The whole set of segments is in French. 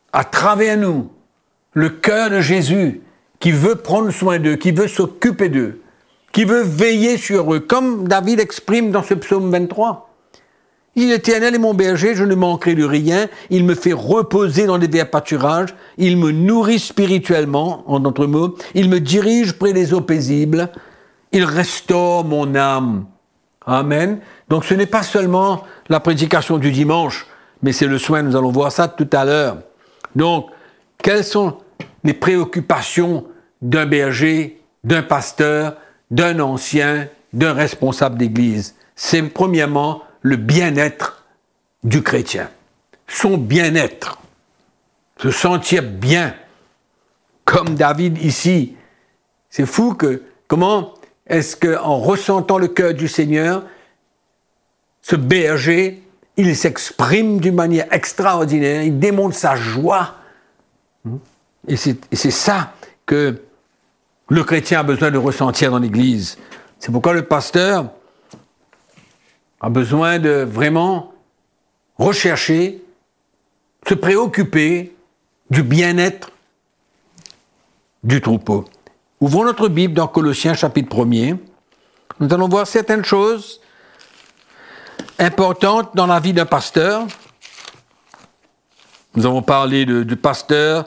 à travers nous, le cœur de Jésus, qui veut prendre soin d'eux, qui veut s'occuper d'eux, qui veut veiller sur eux, comme David exprime dans ce psaume 23. L'Éternel est mon berger, je ne manquerai de rien. Il me fait reposer dans des verts pâturages. Il me nourrit spirituellement, en d'autres mots. Il me dirige près des eaux paisibles. Il restaure mon âme. Amen. Donc ce n'est pas seulement la prédication du dimanche, mais c'est le soin, nous allons voir ça tout à l'heure. Donc, quelles sont les préoccupations d'un berger, d'un pasteur, d'un ancien, d'un responsable d'église? C'est premièrement le bien-être du chrétien. Son bien-être. Se sentir bien. Comme David ici. C'est fou que, comment est-ce qu'en ressentant le cœur du Seigneur, ce berger, il s'exprime d'une manière extraordinaire, il démontre sa joie. Et c'est ça que le chrétien a besoin de ressentir dans l'Église. C'est pourquoi le pasteur a besoin de vraiment rechercher, se préoccuper du bien-être du troupeau. Ouvrons notre Bible dans Colossiens chapitre 1er. Nous allons voir certaines choses importantes dans la vie d'un pasteur. Nous avons parlé du pasteur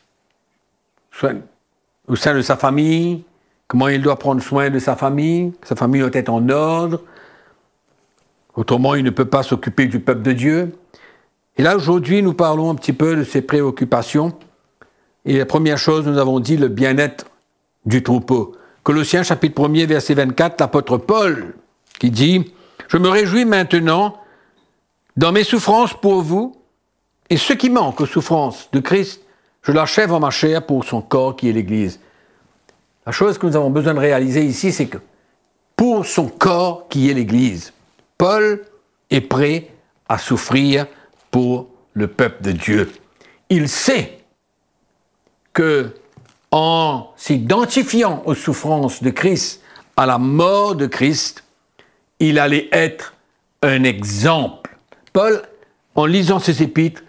au sein de sa famille, comment il doit prendre soin de sa famille doit être en ordre. Autrement, il ne peut pas s'occuper du peuple de Dieu. Et là, aujourd'hui, nous parlons un petit peu de ses préoccupations. Et la première chose, nous avons dit le bien-être du troupeau. Colossiens chapitre 1er, verset 24, l'apôtre Paul qui dit « Je me réjouis maintenant dans mes souffrances pour vous, et ce qui manque aux souffrances de Christ, je l'achève en ma chair pour son corps qui est l'Église. » La chose que nous avons besoin de réaliser ici, c'est que pour son corps qui est l'Église, Paul est prêt à souffrir pour le peuple de Dieu. Il sait que en s'identifiant aux souffrances de Christ, à la mort de Christ, il allait être un exemple. Paul, en lisant ses épîtres,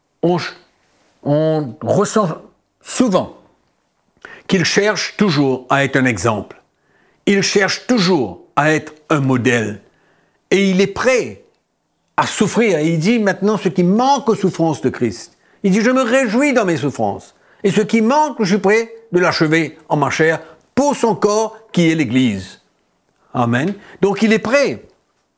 on ressent souvent qu'il cherche toujours à être un exemple. Il cherche toujours à être un modèle. Et il est prêt à souffrir. Et il dit maintenant ce qui manque aux souffrances de Christ. Il dit, je me réjouis dans mes souffrances. Et ce qui manque, je suis prêt de l'achever en ma chair pour son corps qui est l'Église. Amen. Donc il est prêt,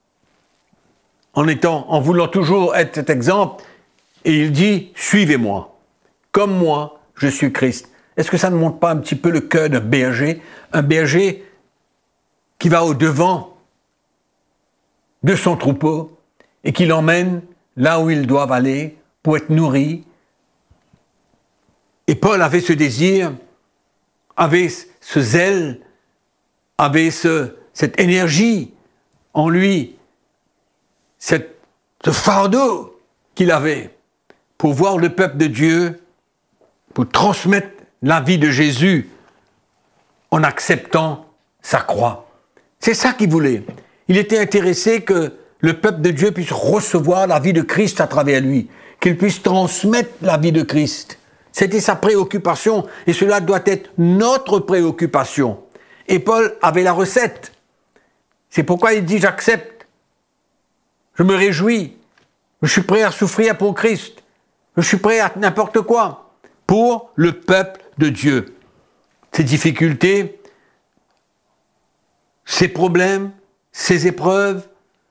en voulant toujours être cet exemple, et il dit, suivez-moi. Comme moi, je suis Christ. Est-ce que ça ne montre pas un petit peu le cœur d'un berger? Un berger qui va au-devant de son troupeau et qui l'emmène là où ils doivent aller pour être nourris. Et Paul avait ce désir, avait ce zèle, avait cette énergie en lui, ce fardeau qu'il avait pour voir le peuple de Dieu, pour transmettre la vie de Jésus en acceptant sa croix. C'est ça qu'il voulait. Il était intéressé que le peuple de Dieu puisse recevoir la vie de Christ à travers lui, qu'il puisse transmettre la vie de Christ. C'était sa préoccupation, et cela doit être notre préoccupation. Et Paul avait la recette. C'est pourquoi il dit, j'accepte, je me réjouis, je suis prêt à souffrir pour Christ, je suis prêt à n'importe quoi, pour le peuple de Dieu. Ces difficultés, ces problèmes, ces épreuves,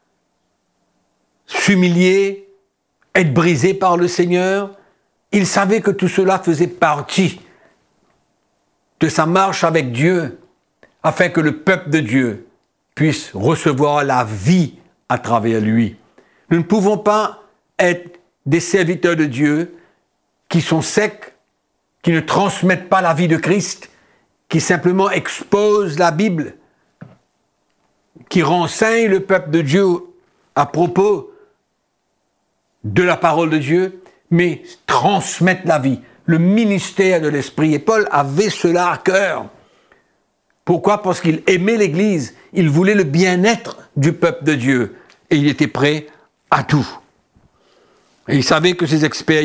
s'humilier, être brisé par le Seigneur, il savait que tout cela faisait partie de sa marche avec Dieu, afin que le peuple de Dieu puisse recevoir la vie à travers lui. Nous ne pouvons pas être des serviteurs de Dieu qui sont secs, qui ne transmettent pas la vie de Christ, qui simplement exposent la Bible, qui renseignent le peuple de Dieu à propos de la parole de Dieu, mais transmettent la vie, le ministère de l'Esprit. Et Paul avait cela à cœur. Pourquoi? Parce qu'il aimait l'Église, il voulait le bien-être du peuple de Dieu, et il était prêt à tout. Et il savait que ses expériences